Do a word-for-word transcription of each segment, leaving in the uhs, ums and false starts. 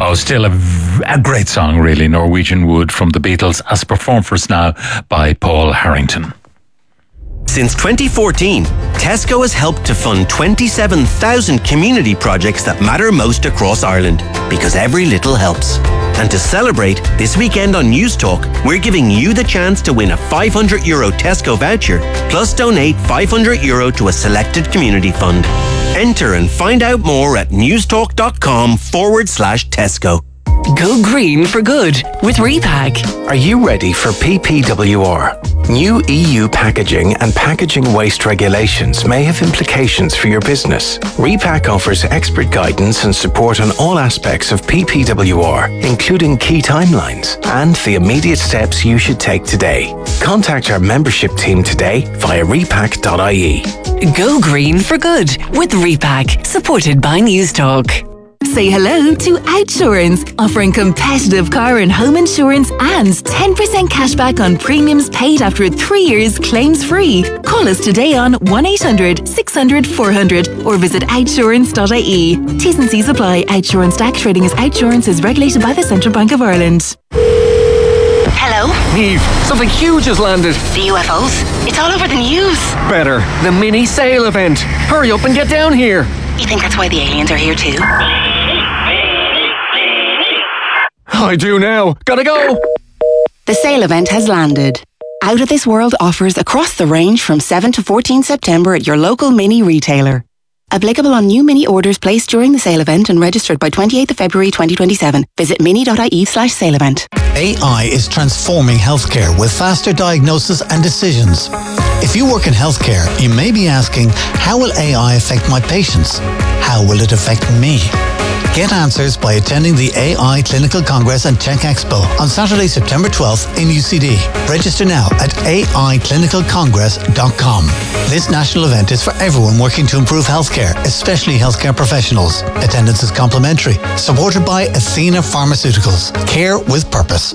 Oh, still a, a great song, really. Norwegian Wood from the Beatles, as performed for us now by Paul Harrington. Since twenty fourteen, Tesco has helped to fund twenty-seven thousand community projects that matter most across Ireland, because every little helps. And to celebrate, this weekend on News Talk, we're giving you the chance to win a five hundred euro Tesco voucher, plus donate five hundred euro to a selected community fund. Enter and find out more at newstalk.com forward slash Tesco. Go green for good with Repack. Are you ready for P P W R? New E U packaging and packaging waste regulations may have implications for your business. Repack offers expert guidance and support on all aspects of P P W R, including key timelines and the immediate steps you should take today. Contact our membership team today via repack dot I E. Go green for good with Repack, supported by News Talk. Say hello to Outsurance, offering competitive car and home insurance and ten percent cashback on premiums paid after three years claims-free. Call us today on one eight hundred six hundred four hundred or visit outsurance dot I E. T's and C's apply. Outsurance D A C trading as Outsurance is regulated by the Central Bank of Ireland. Hello? Niamh, something huge has landed. The U F Os? It's all over the news. Better, the mini sail event. Hurry up and get down here. You think that's why the aliens are here too? I do now. Gotta go. The sale event has landed. Out of This World offers across the range from seventh to fourteenth September at your local Mini retailer. Applicable on new Mini orders placed during the sale event and registered by twenty-eighth of February twenty twenty-seven. Visit mini dot I E slash sale event. A I is transforming healthcare with faster diagnosis and decisions. If you work in healthcare, you may be asking, how will A I affect my patients? How will it affect me? Get answers by attending the A I Clinical Congress and Tech Expo on Saturday, September twelfth in U C D. Register now at A I clinical congress dot com. This national event is for everyone working to improve healthcare, especially healthcare professionals. Attendance is complimentary. Supported by Athena Pharmaceuticals. Care with purpose.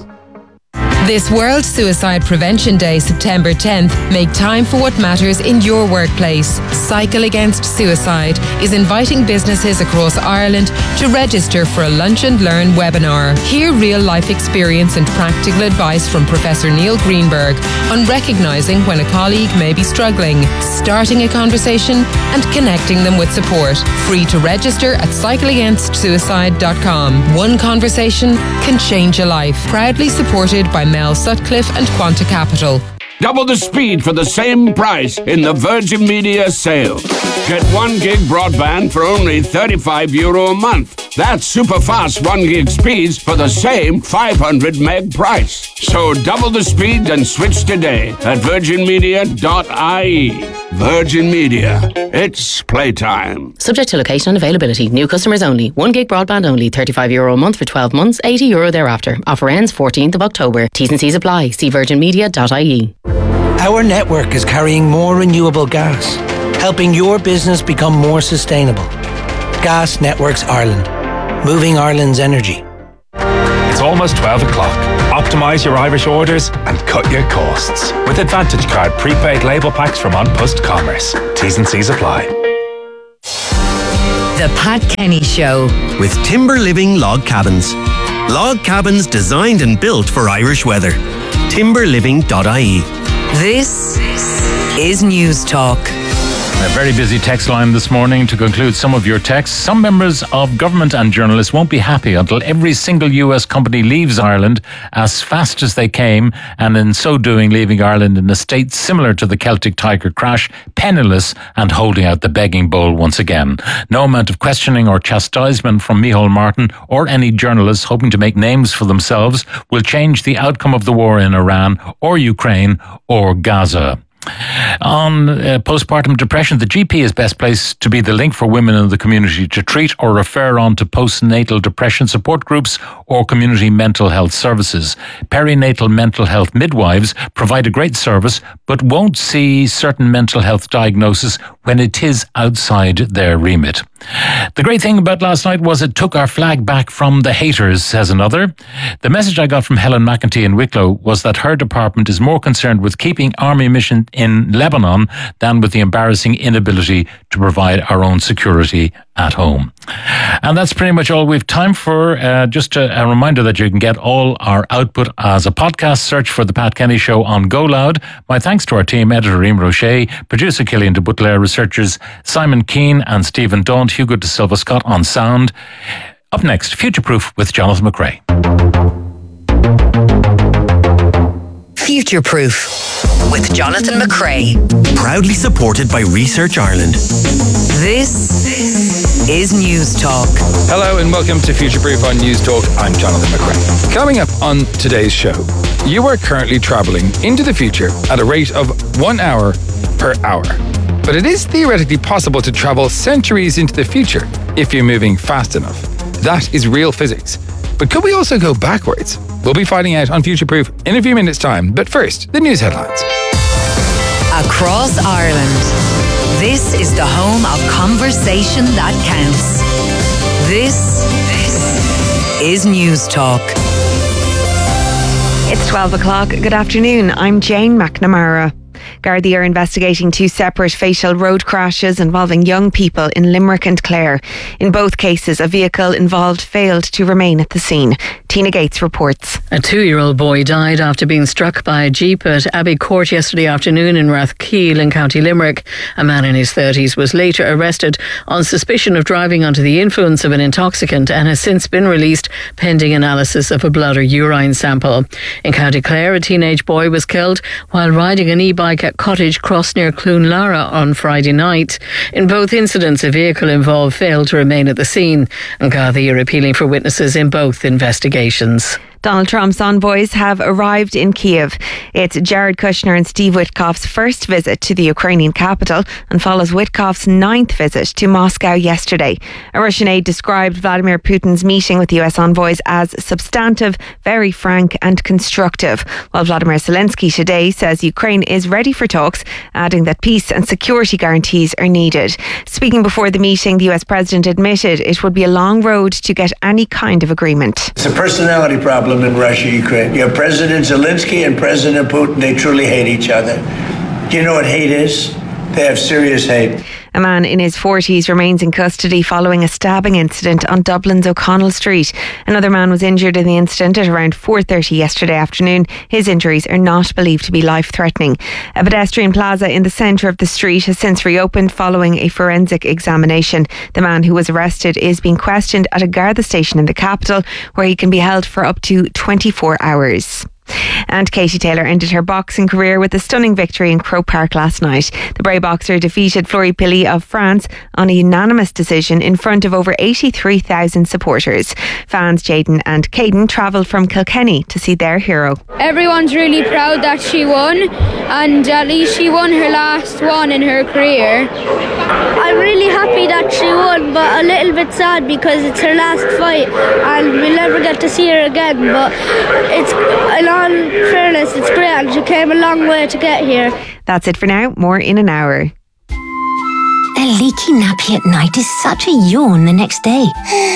This World Suicide Prevention Day, September tenth, make time for what matters in your workplace. Cycle Against Suicide is inviting businesses across Ireland to register for a Lunch and Learn webinar. Hear real-life experience and practical advice from Professor Neil Greenberg on recognising when a colleague may be struggling, starting a conversation and connecting them with support. Free to register at cycle against suicide dot com. One conversation can change a life. Proudly supported by Mel Sutcliffe and Quanta Capital. Double the speed for the same price in the Virgin Media sale. Get one gig broadband for only thirty-five euro a month. That's super fast one gig speeds for the same five hundred meg price. So double the speed and switch today at virgin media dot I E. Virgin Media. It's playtime. Subject to location and availability. New customers only. One gig broadband only. thirty-five euro a month for twelve months. eighty euro thereafter. Offer ends fourteenth of October. T's and C's apply. See virgin media dot I E. Our network is carrying more renewable gas, helping your business become more sustainable. Gas Networks Ireland. Moving Ireland's energy. It's almost twelve o'clock. Optimise your Irish orders and cut your costs with Advantage Card prepaid label packs from On Post Commerce. T's and C's apply. The Pat Kenny Show with Timber Living Log Cabins. Log cabins designed and built for Irish weather. timber living dot I E. This is News Talk. A very busy text line this morning to conclude some of your texts. Some members of government and journalists won't be happy until every single U S company leaves Ireland as fast as they came, and in so doing leaving Ireland in a state similar to the Celtic Tiger crash, penniless and holding out the begging bowl once again. No amount of questioning or chastisement from Micheál Martin or any journalists hoping to make names for themselves will change the outcome of the war in Iran or Ukraine or Gaza. On uh, postpartum depression, the G P is best placed to be the link for women in the community to treat or refer on to postnatal depression support groups or community mental health services. Perinatal mental health midwives provide a great service but won't see certain mental health diagnosis when it is outside their remit. The great thing about last night was it took our flag back from the haters, says another. The message I got from Helen McEntee in Wicklow was that her department is more concerned with keeping army mission in Lebanon than with the embarrassing inability to provide our own security at home. And that's pretty much all we've time for. Uh, just a, a reminder that you can get all our output as a podcast. Search for The Pat Kenny Show on Go Loud. My thanks to our team, editor Eamon Roche, producer Killian de Butler, researchers Simon Keane and Stephen Daunt, Hugo de Silva Scott on sound. Up next, Future Proof with Jonathan McRae. Future Proof with Jonathan McRae. Proudly supported by Research Ireland. This is News Talk. Hello and welcome to Future Proof on News Talk. I'm Jonathan McRae. Coming up on today's show, you are currently travelling into the future at a rate of one hour per hour. But it is theoretically possible to travel centuries into the future if you're moving fast enough. That is real physics. But could we also go backwards? We'll be finding out on Future Proof in a few minutes' time. But first, the news headlines. Across Ireland, this is the home of conversation that counts. This, this is News Talk. It's twelve o'clock. Good afternoon. I'm Jane McNamara. Gardaí are investigating two separate fatal road crashes involving young people in Limerick and Clare. In both cases, a vehicle involved failed to remain at the scene. Tina Gates reports. A two-year-old boy died after being struck by a jeep at Abbey Court yesterday afternoon in Rathkeil in County Limerick. A man in his thirties was later arrested on suspicion of driving under the influence of an intoxicant and has since been released pending analysis of a blood or urine sample. In County Clare, a teenage boy was killed while riding an e-bike at Cottage Cross near Cloonlara on Friday night. In both incidents, a vehicle involved failed to remain at the scene, and Gardaí are appealing for witnesses in both investigations. Donald Trump's envoys have arrived in Kiev. It's Jared Kushner and Steve Witkoff's first visit to the Ukrainian capital and follows Witkoff's ninth visit to Moscow yesterday. A Russian aide described Vladimir Putin's meeting with the U S envoys as substantive, very frank and constructive, while Vladimir Zelensky today says Ukraine is ready for talks, adding that peace and security guarantees are needed. Speaking before the meeting, the U S president admitted it would be a long road to get any kind of agreement. It's a personality problem in Russia, Ukraine. You have President Zelensky and President Putin. They truly hate each other. Do you know what hate is? They have serious hate. A man in his forties remains in custody following a stabbing incident on Dublin's O'Connell Street. Another man was injured in the incident at around four thirty yesterday afternoon. His injuries are not believed to be life-threatening. A pedestrian plaza in the centre of the street has since reopened following a forensic examination. The man who was arrested is being questioned at a Garda station in the capital, where he can be held for up to twenty-four hours. And Katie Taylor ended her boxing career with a stunning victory in Croke Park last night. The Bray boxer defeated Flory Pilley of France on a unanimous decision in front of over eighty-three thousand supporters. Fans Jaden and Caden travelled from Kilkenny to see their hero. Everyone's really proud that she won, and at least she won her last one in her career. I'm really happy that she won, but a little bit sad because it's her last fight and we'll never get to see her again, but it's in all fairness, it's great and she came a long way to get here. That's it for now. More in an hour. A leaky nappy at night is such a yawn the next day.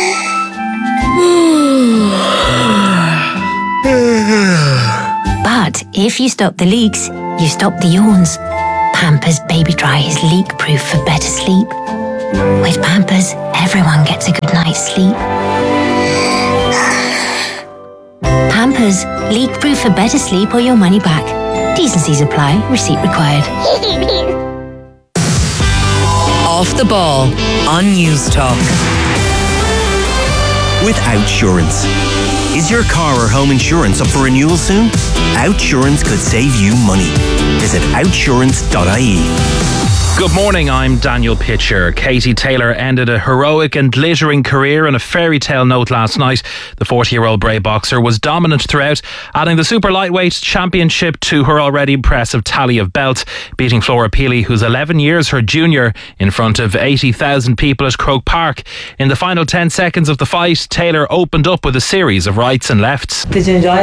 But if you stop the leaks, you stop the yawns. Pampers Baby Dry is leak-proof for better sleep. With Pampers, everyone gets a good night's sleep. Pampers, leak-proof for better sleep or your money back. T's and C's apply. Receipt required. Off the ball on News Talk. With Outsurance. Is your car or home insurance up for renewal soon? Outsurance could save you money. Visit outsurance dot I E. Good morning, I'm Daniel Pitcher. Katie Taylor ended a heroic and glittering career on a fairy tale note last night. The forty-year-old Bray boxer was dominant throughout, adding the super lightweight championship to her already impressive tally of belts, beating Flory Pilley, who's eleven years her junior, in front of eighty thousand people at Croke Park. In the final ten seconds of the fight, Taylor opened up with a series of rights and lefts. Did you enjoy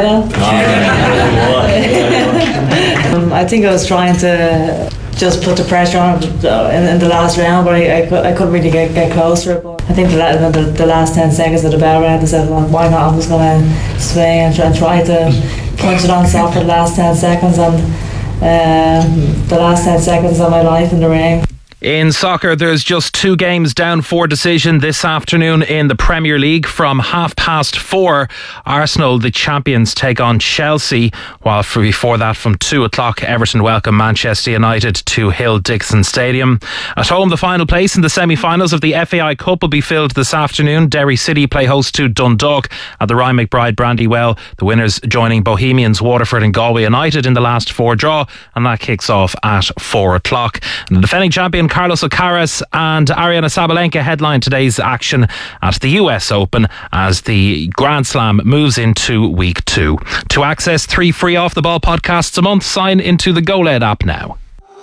that? um, I think I was trying to just put the pressure on in, in the last round, but I, I, I couldn't really get, get close to it. But I think the, the, the last ten seconds of the bell round, I said, well, why not? I'm just going to swing and try, and try to punch it on soft for the last ten seconds, and um, the last ten seconds of my life in the ring. In soccer, there's just two games down for decision this afternoon in the Premier League. From half past four, Arsenal, the champions, take on Chelsea, while for before that from two o'clock, Everton welcome Manchester United to Hill Dixon Stadium. At home, the final place in the semi-finals of the F A I Cup will be filled this afternoon. Derry City play host to Dundalk at the Ryan McBride Brandywell. The winners joining Bohemians, Waterford and Galway United in the last four draw, and that kicks off at four o'clock. And the defending champion Carlos Alcaraz and Ariana Sabalenka headline today's action at the U S Open as the Grand Slam moves into week two. To access three free Off the Ball podcasts a month, sign into the GoLed app now.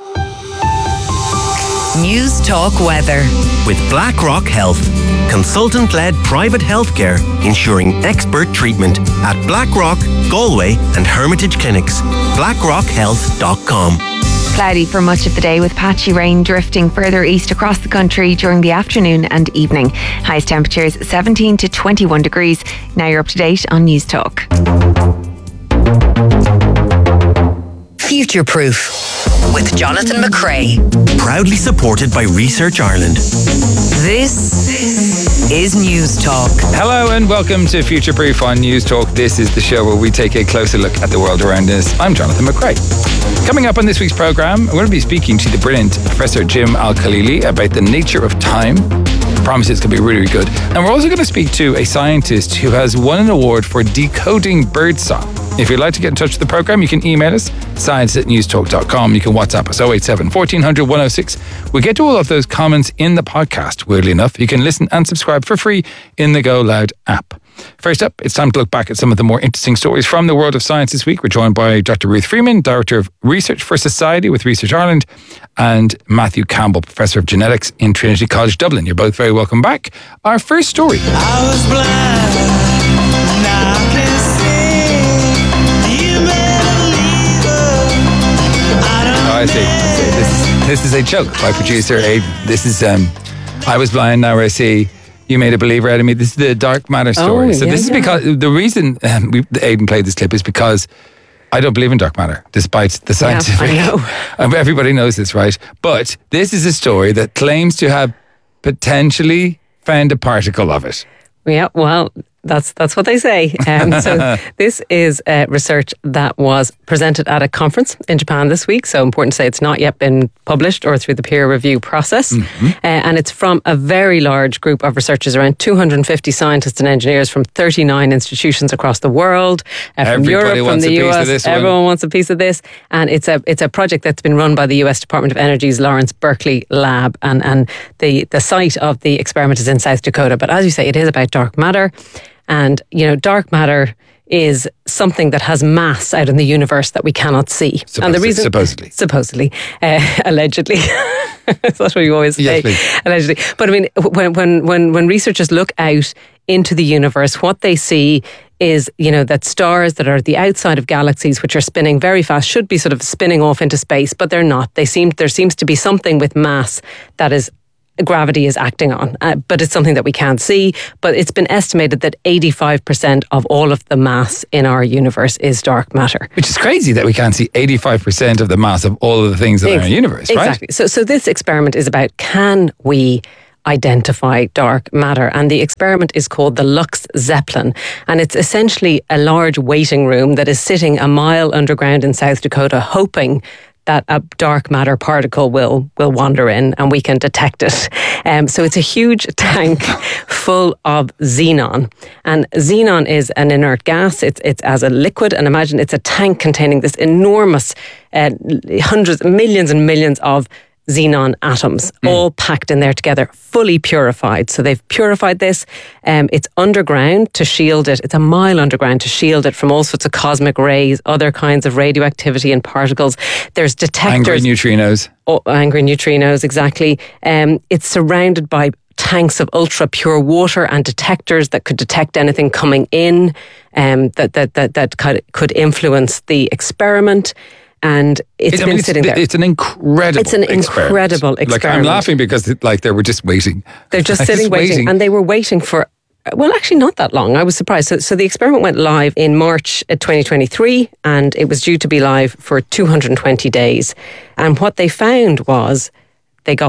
News Talk Weather. With BlackRock Health, consultant-led private healthcare ensuring expert treatment at BlackRock, Galway and Hermitage Clinics. blackrock health dot com. Cloudy for much of the day with patchy rain drifting further east across the country during the afternoon and evening. Highest temperatures seventeen to twenty-one degrees. Now you're up to date on News Talk. Future Proof with Jonathan McCrae. Proudly supported by Research Ireland. This is News Talk. Hello and welcome to Future Proof on News Talk. This is the show where we take a closer look at the world around us. I'm Jonathan McCrae. Coming up on this week's programme, I'm going to be speaking to the brilliant Professor Jim Al-Khalili about the nature of time. I promise it's going to be really, really good. And we're also going to speak to a scientist who has won an award for decoding birdsong. If you'd like to get in touch with the programme, you can email us, science at newstalk dot com. You can WhatsApp us, oh eight seven, fourteen hundred, one oh six. We'll get to all of those comments in the podcast, weirdly enough. You can listen and subscribe for free in the Go Loud app. First up, it's time to look back at some of the more interesting stories from the world of science this week. We're joined by Doctor Ruth Freeman, Director of Research for Society with Research Ireland, and Matthew Campbell, Professor of Genetics in Trinity College Dublin. You're both very welcome back. Our first story. I was blind, now I can see. You better leave her. I don't Oh, I see. I see. This is, this is a joke by producer Aidan. This is, um, I was blind, now I see. You made a believer out of me. This is the dark matter story. Oh, so yeah, this is yeah. because the reason um, we, Aidan played this clip is because I don't believe in dark matter, despite the scientific. Yeah, I know. Everybody knows this, right? But this is a story that claims to have potentially found a particle of it. Yeah, well, that's that's what they say. Um, so this is uh, research that was presented at a conference in Japan this week. So important to say it's not yet been published or through the peer review process. Mm-hmm. Uh, and it's from a very large group of researchers, around two hundred fifty scientists and engineers from thirty-nine institutions across the world, uh, from Everybody Europe, from wants the a piece U of S. this one. Everyone wants a piece of this. And it's a it's a project that's been run by the U S Department of Energy's Lawrence Berkeley Lab. And, and the, the site of the experiment is in South Dakota. But as you say, it is about dark matter. And, you know, dark matter is something that has mass out in the universe that we cannot see. Supposedly, and the reason, supposedly. Supposedly. Uh, allegedly. That's what we always say. Yes, please. Allegedly. But I mean, when, when, when, when researchers look out into the universe, what they see is, you know, that stars that are at the outside of galaxies, which are spinning very fast, should be sort of spinning off into space, but they're not. They seem, there seems to be something with mass that is gravity is acting on, uh, but it's something that we can't see. But it's been estimated that eighty-five percent of all of the mass in our universe is dark matter. Which is crazy that we can't see eighty-five percent of the mass of all of the things that Ex- are in our universe, right? Exactly. So, so this experiment is about, can we identify dark matter? And the experiment is called the Lux Zeppelin. And it's essentially a large waiting room that is sitting a mile underground in South Dakota, hoping that a dark matter particle will will wander in and we can detect it. Um, so it's a huge tank full of xenon. And xenon is an inert gas. It's it's as a liquid. And imagine it's a tank containing this enormous uh, hundreds, millions and millions of xenon atoms, mm. all packed in there together, fully purified. So they've purified this. Um, it's underground to shield it. It's a mile underground to shield it from all sorts of cosmic rays, other kinds of radioactivity and particles. There's detectors. Angry neutrinos. Oh, angry neutrinos, exactly. Um, it's surrounded by tanks of ultra pure water and detectors that could detect anything coming in, um, that that that that could could influence the experiment. And it's I been mean, it's, sitting there. It's an incredible It's an experiment. incredible experiment. Like, I'm laughing because like they were just waiting. They're just Like, sitting waiting. waiting. And they were waiting for, well, actually not that long. I was surprised. So, so the experiment went live in March twenty twenty-three and it was due to be live for two hundred twenty days. And what they found was they got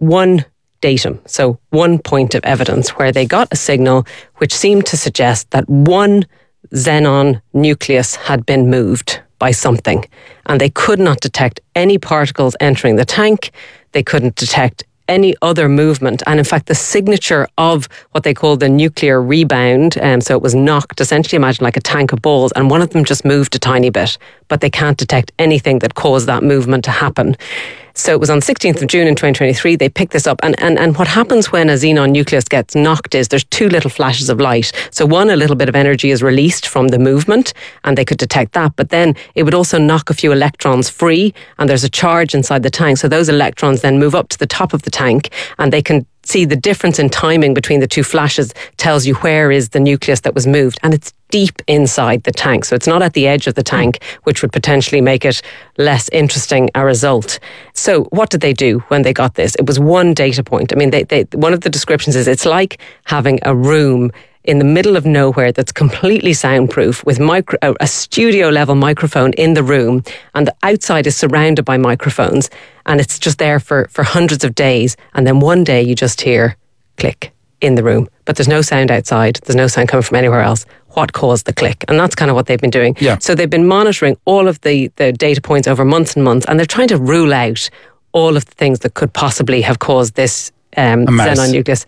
one datum, so one point of evidence where they got a signal which seemed to suggest that one xenon nucleus had been moved by something, and they could not detect any particles entering the tank. They couldn't detect any other movement, and in fact the signature of what they call the nuclear rebound, um, so it was knocked, essentially imagine like a tank of balls, and one of them just moved a tiny bit, but they can't detect anything that caused that movement to happen. So it was on the sixteenth of June in twenty twenty-three, they picked this up. And, and, and what happens when a xenon nucleus gets knocked is there's two little flashes of light. So one, a little bit of energy is released from the movement, and they could detect that. But then it would also knock a few electrons free, and there's a charge inside the tank. So those electrons then move up to the top of the tank, and they can see the difference in timing between the two flashes tells you where is the nucleus that was moved. And it's deep inside the tank. So it's not at the edge of the tank, which would potentially make it less interesting a result. So what did they do when they got this? It was one data point. I mean, they, they, one of the descriptions is it's like having a room in the middle of nowhere that's completely soundproof with micro, a studio level microphone in the room, and the outside is surrounded by microphones, and it's just there for, for hundreds of days, and then one day you just hear click in the room, but there's no sound outside, there's no sound coming from anywhere else. What caused the click? And that's kind of what they've been doing. Yeah. So they've been monitoring all of the, the data points over months and months, and they're trying to rule out all of the things that could possibly have caused this um, xenon nucleus.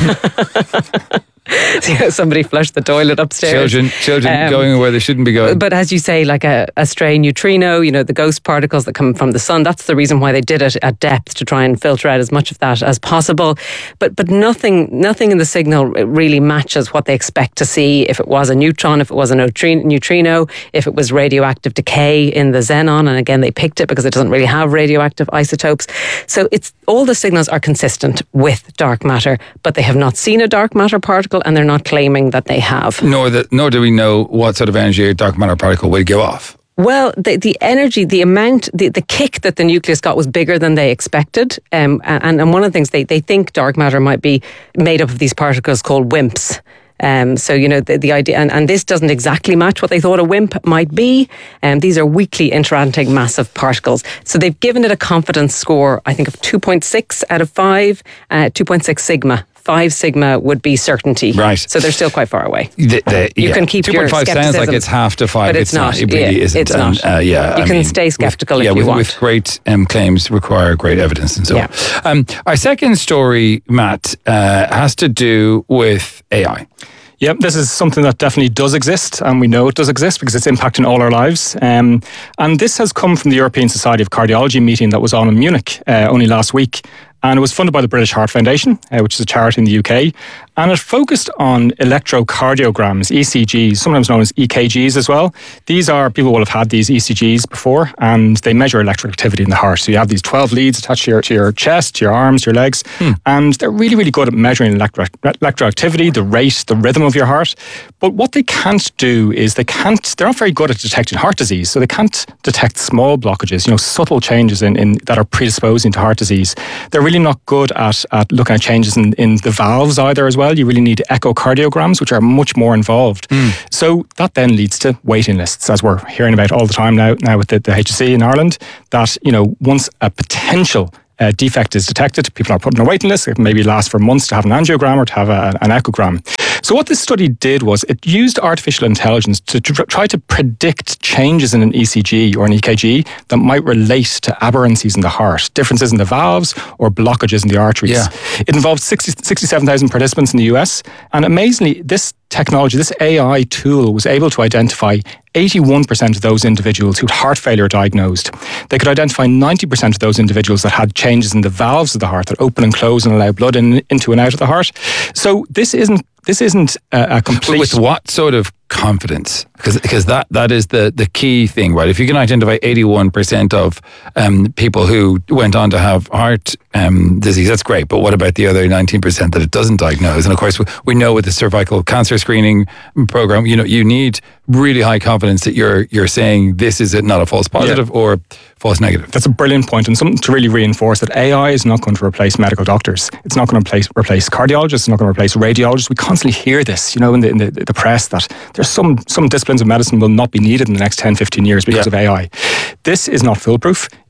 Somebody flushed the toilet upstairs. Children, children um, going where they shouldn't be going. But as you say, like a, a stray neutrino, you know, the ghost particles that come from the sun, that's the reason why they did it at depth, to try and filter out as much of that as possible. But but nothing nothing in the signal really matches what they expect to see if it was a neutron, if it was a neutrino, if it was radioactive decay in the xenon. And again, they picked it because it doesn't really have radioactive isotopes. So it's all the signals are consistent with dark matter, but they have not seen a dark matter particle, and they're not claiming that they have. Nor that, nor do we know what sort of energy a dark matter particle will give off. Well, the, the energy, the amount, the, the kick that the nucleus got was bigger than they expected. Um, and, and one of the things they, they think dark matter might be made up of these particles called WIMPs. Um, so, you know, the, the idea, and, and this doesn't exactly match what they thought a WIMP might be. Um, these are weakly interacting massive particles. So they've given it a confidence score, I think, of two point six out of five, uh, two point six sigma. Five sigma would be certainty. Right. So they're still quite far away. The, the, you yeah. can keep your skepticism. two point five sounds like it's half to five. But it's, it's not. not. It really yeah, isn't. It's not. And, uh, yeah, you I can mean, stay sceptical with, if yeah, you with, want. with great um, claims require great evidence and so yeah. on. Um, our second story, Matt, uh, has to do with A I. Yep, this is something that definitely does exist, and we know it does exist because it's impacting all our lives. Um, and this has come from the European Society of Cardiology meeting that was on in Munich uh, only last week. And it was funded by the British Heart Foundation, uh, which is a charity in the U K. And it focused on electrocardiograms, E C Gs, sometimes known as E K Gs as well. These are, people will have had these E C Gs before, and they measure electrical activity in the heart. So you have these twelve leads attached to your, to your chest, to your arms, to your legs. Hmm. And they're really, really good at measuring electro, electroactivity, the rate, the rhythm of your heart. But what they can't do is they can't, they're not very good at detecting heart disease. So they can't detect small blockages, you know, subtle changes in, in that are predisposing to heart disease. They're really not good at, at looking at changes in, in the valves either as well. You really need echocardiograms, which are much more involved. Mm. So that then leads to waiting lists, as we're hearing about all the time now, now with the, the H S E in Ireland, that, you know, once a potential Uh, defect is detected, people are put on a waiting list. It maybe lasts for months to have an angiogram or to have a, an echogram. So what this study did was it used artificial intelligence to tr- try to predict changes in an E C G or an E K G that might relate to aberrancies in the heart, differences in the valves or blockages in the arteries. Yeah. It involved sixty, sixty-seven thousand participants in the U S, and amazingly, this technology, this A I tool was able to identify eighty-one percent of those individuals who had heart failure diagnosed. They could identify ninety percent of those individuals that had changes in the valves of the heart that open and close and allow blood in, into and out of the heart. So this isn't this isn't a, a complete... With what sort of confidence? Because because that, that is the, the key thing, right? If you can identify eighty-one percent of um, people who went on to have heart um, disease, that's great. But what about the other nineteen percent that it doesn't diagnose? And of course, we, we know with the cervical cancer screening program, you know, you need really high confidence that you're you're saying this is not a false positive yeah. or false negative. That's a brilliant point, and something to really reinforce that A I is not going to replace medical doctors. It's not going to replace, replace cardiologists. It's not going to replace radiologists. We constantly hear this, you know, in the, in the, the press, that there's some some disciplines of medicine will not be needed in the next ten, fifteen years because yeah. of A I. This is not foolproof.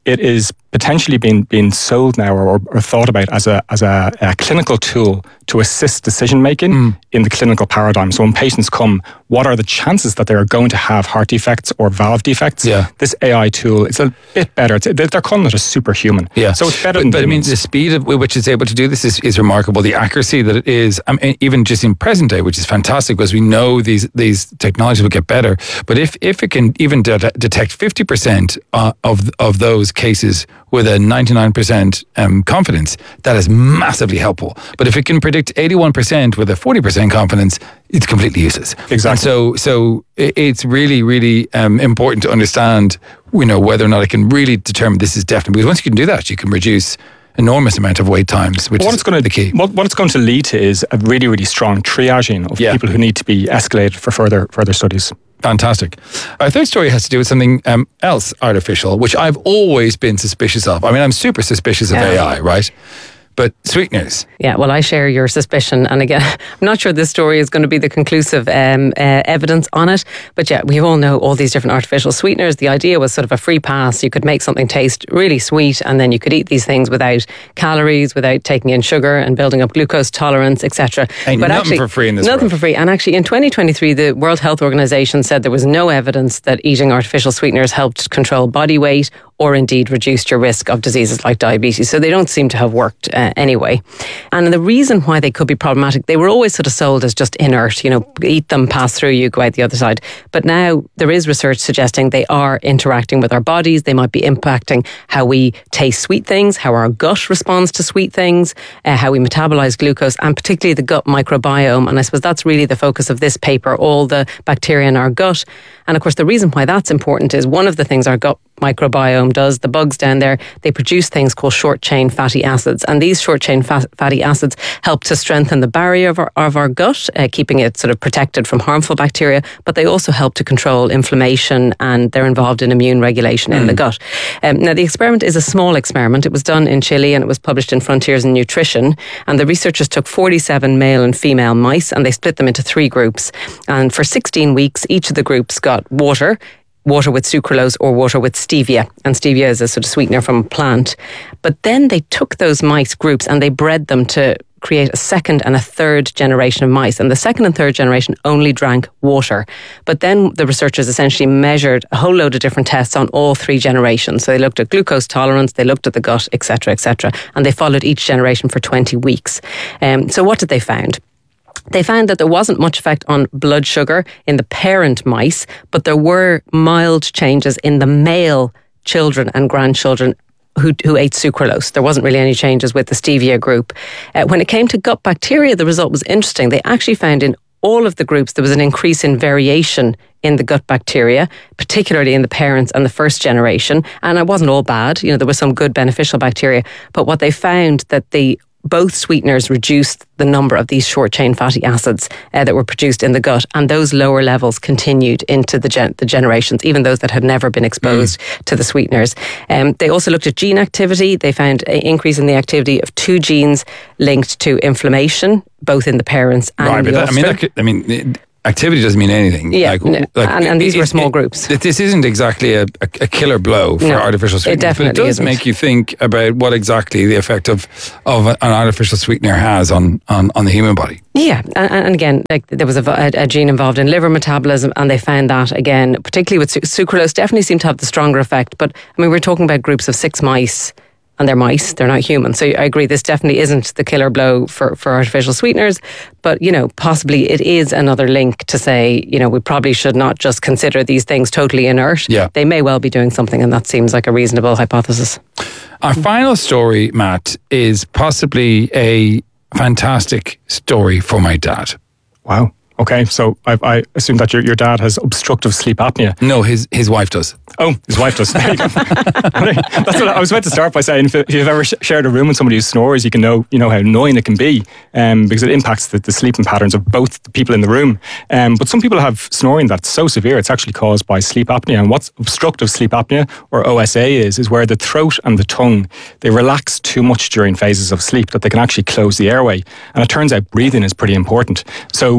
it is potentially being being sold now or, or thought about as a as a, a clinical tool to assist decision making mm. in the clinical paradigm. So when patients come, what are the chances that they are going to have heart defects or valve defects? Yeah. This A I tool, it's a bit better. It's, they're calling it a superhuman. Yeah. So it's better but, than But I mean, the speed at which it's able to do this is, is remarkable. The accuracy that it is, I mean, even just in present day, which is fantastic because we know these these technologies will get better. But if, if it can even de- detect fifty percent uh, of of those cases with a ninety-nine percent um, confidence, that is massively helpful. But if it can predict eighty-one percent with a forty percent confidence, it's completely useless. Exactly. And so, so it's really, really um, important to understand, you know, whether or not it can really determine this is definitely, because once you can do that, you can reduce enormous amount of wait times, which what is it's going to, the key. What, what it's going to lead to is a really, really strong triaging of Yeah. people who need to be escalated for further further studies. Fantastic. Our third story has to do with something um, else artificial, which I've always been suspicious of. I mean, I'm super suspicious of Yeah. A I, right? But sweeteners. Yeah, well, I share your suspicion. And again, I'm not sure this story is going to be the conclusive um, uh, evidence on it. But yeah, we all know all these different artificial sweeteners. The idea was sort of a free pass. You could make something taste really sweet and then you could eat these things without calories, without taking in sugar and building up glucose tolerance, et cetera. Ain't But nothing actually, for free in this Nothing world. for free. And actually, in twenty twenty-three, the World Health Organization said there was no evidence that eating artificial sweeteners helped control body weight or indeed reduced your risk of diseases like diabetes. So they don't seem to have worked uh, anyway. And the reason why they could be problematic, they were always sort of sold as just inert, you know, eat them, pass through you, go out the other side. But now there is research suggesting they are interacting with our bodies. They might be impacting how we taste sweet things, how our gut responds to sweet things, uh, how we metabolize glucose, and particularly the gut microbiome. And I suppose that's really the focus of this paper, all the bacteria in our gut. And of course, the reason why that's important is one of the things our gut microbiome does, the bugs down there, they produce things called short-chain fatty acids. And these short-chain fat, fatty acids help to strengthen the barrier of our, of our gut, uh, keeping it sort of protected from harmful bacteria, but they also help to control inflammation and they're involved in immune regulation mm. in the gut. Um, now, the experiment is a small experiment. It was done in Chile and it was published in Frontiers in Nutrition. And the researchers took forty-seven male and female mice and they split them into three groups. And for sixteen weeks, each of the groups got water, water with sucralose or water with stevia. And stevia is a sort of sweetener from a plant. But then they took those mice groups and they bred them to create a second and a third generation of mice. And the second and third generation only drank water. But then the researchers essentially measured a whole load of different tests on all three generations. So they looked at glucose tolerance, they looked at the gut, et cetera, et cetera. And they followed each generation for twenty weeks. Um, so what did they find? They found that there wasn't much effect on blood sugar in the parent mice, but there were mild changes in the male children and grandchildren who, who ate sucralose. There wasn't really any changes with the stevia group. Uh, when it came to gut bacteria, the result was interesting. They actually found in all of the groups there was an increase in variation in the gut bacteria, particularly in the parents and the first generation. And it wasn't all bad. You know, there was some good beneficial bacteria. But what they found that the both sweeteners reduced the number of these short-chain fatty acids uh, that were produced in the gut, and those lower levels continued into the, gen- the generations, even those that had never been exposed mm. to the sweeteners. Um, they also looked at gene activity. They found an increase in the activity of two genes linked to inflammation, both in the parents and right, the but that, I mean, that could, I mean, it, activity doesn't mean anything. Yeah, like, no, like, and, and these it, were small it, groups. It, this isn't exactly a, a, a killer blow for no, artificial sweeteners, it definitely but it does isn't. make you think about what exactly the effect of, of an artificial sweetener has on, on, on the human body. Yeah, and, and again, like there was a, a, a gene involved in liver metabolism, and they found that again, particularly with su- sucralose, definitely seemed to have the stronger effect. But I mean, we're talking about groups of six mice. And they're mice, they're not human. So I agree, this definitely isn't the killer blow for, for artificial sweeteners. But, you know, possibly it is another link to say, you know, we probably should not just consider these things totally inert. Yeah. They may well be doing something, and that seems like a reasonable hypothesis. Our final story, Matt, is possibly a fantastic story for my dad. Wow. Okay, so I, I assume that your, your dad has obstructive sleep apnea. No, his his wife does. Oh, his wife does. There you go. That's what I was about to start by saying. If, if you've ever sh- shared a room with somebody who snores, you can know you know how annoying it can be, um, because it impacts the, the sleeping patterns of both the people in the room. Um, but some people have snoring that's so severe it's actually caused by sleep apnea. And what's obstructive sleep apnea, or O S A, is is where the throat and the tongue, they relax too much during phases of sleep that they can actually close the airway. And it turns out breathing is pretty important. So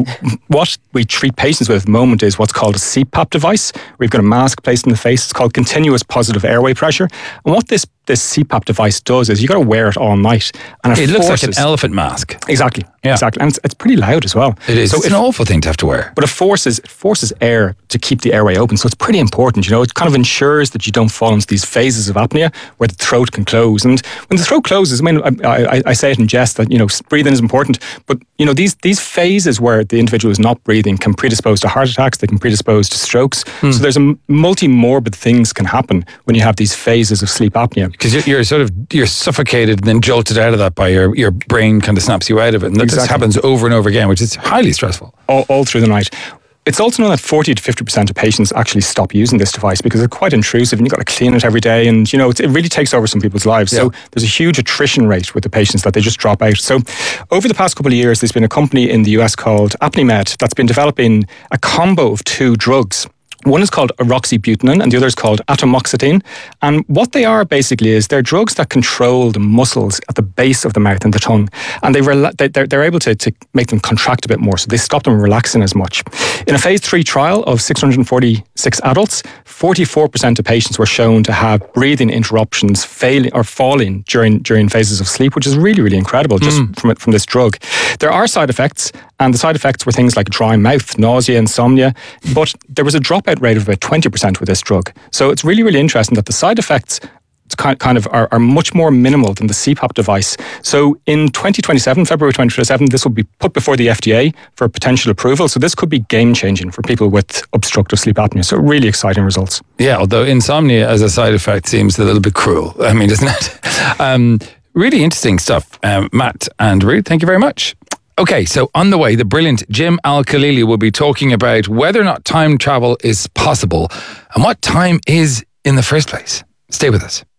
what we treat patients with at the moment is what's called a C PAP device. We've got a mask placed in the face. It's called continuous positive airway pressure. And what this this C PAP device does is you got to wear it all night. And it, it looks forces, like an elephant mask. Exactly. Yeah. Exactly. And it's, it's pretty loud as well. It is. So it's if, an awful thing to have to wear. But it forces it forces air to keep the airway open. So it's pretty important. You know, it kind of ensures that you don't fall into these phases of apnea where the throat can close. And when the throat closes, I mean, I, I, I say it in jest that, you know, breathing is important. But, you know, these, these phases where the individual is not breathing can predispose to heart attacks. They can predispose to strokes. Mm. So there's a multi-morbid things can happen when you have these phases of sleep apnea. Because you're, you're sort of, you're suffocated and then jolted out of that by your, your brain kind of snaps you out of it. And that exactly. This happens over and over again, which is highly stressful. All, all through the night. It's also known that forty to fifty percent of patients actually stop using this device because it's quite intrusive and you've got to clean it every day. And, you know, it, it really takes over some people's lives. Yeah. So there's a huge attrition rate with the patients that they just drop out. So over the past couple of years, there's been a company in the U S called Apnimed that's been developing a combo of two drugs. One is called eroxybutynin and the other is called atomoxetine. And what they are basically is they're drugs that control the muscles at the base of the mouth and the tongue. And they rela- they're, they're able to, to make them contract a bit more. So they stop them relaxing as much. In a phase three trial of six hundred forty-six adults, forty-four percent of patients were shown to have breathing interruptions failing or falling during, during phases of sleep, which is really, really incredible just mm. from, from this drug. There are side effects, and the side effects were things like dry mouth, nausea, insomnia. But there was a dropout rate of about twenty percent with this drug. So it's really, really interesting that the side effects kind of are, are much more minimal than the C PAP device. So in twenty twenty-seven, February twenty twenty-seven, this will be put before the F D A for potential approval. So this could be game-changing for people with obstructive sleep apnea. So really exciting results. Yeah, although insomnia as a side effect seems a little bit cruel. I mean, isn't it? um, really interesting stuff. Um, Matt and Ruth, thank you very much. Okay, so on the way, the brilliant Jim Al-Khalili will be talking about whether or not time travel is possible and what time is in the first place. Stay with us.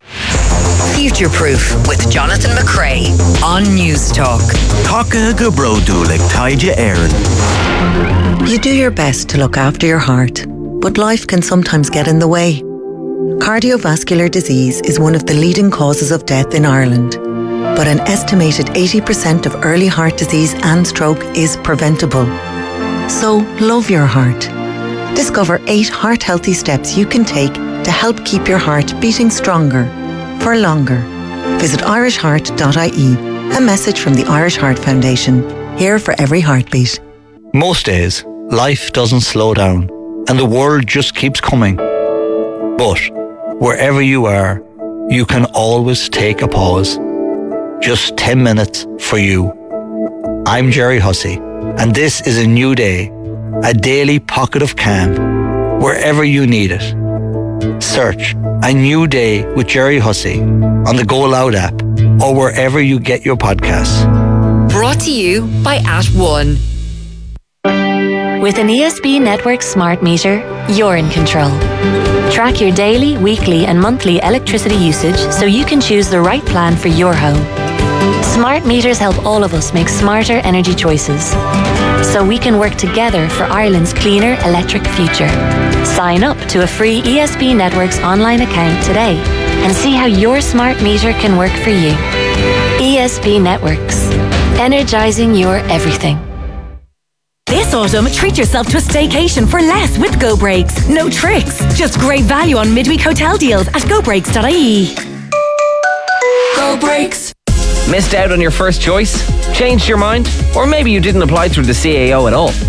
Future Proof with Jonathan McCrea on News Talk. Taka Gabro Dulik Taija Aaron. You do your best to look after your heart, but life can sometimes get in the way. Cardiovascular disease is one of the leading causes of death in Ireland, but an estimated eighty percent of early heart disease and stroke is preventable. So love your heart. Discover eight heart-healthy steps you can take to help keep your heart beating stronger for longer. Visit irish heart dot I E, a message from the Irish Heart Foundation, here for every heartbeat. Most days, life doesn't slow down and the world just keeps coming. But wherever you are, you can always take a pause. Just ten minutes for you. I'm Jerry Hussey, and this is a new day, a daily pocket of calm, wherever you need it. Search A New Day with Jerry Hussey on the Go Loud app or wherever you get your podcasts. Brought to you by At One. With an E S B Network smart meter, you're in control. Track your daily, weekly and monthly electricity usage so you can choose the right plan for your home. Smart meters help all of us make smarter energy choices, so we can work together for Ireland's cleaner electric future. Sign up to a free E S B Networks online account today and see how your smart meter can work for you. E S B Networks, energising your everything. This autumn, treat yourself to a staycation for less with Go Breaks. No tricks, just great value on midweek hotel deals at go breaks dot I E. Go Breaks. Missed out on your first choice? Changed your mind? Or maybe you didn't apply through the C A O at all?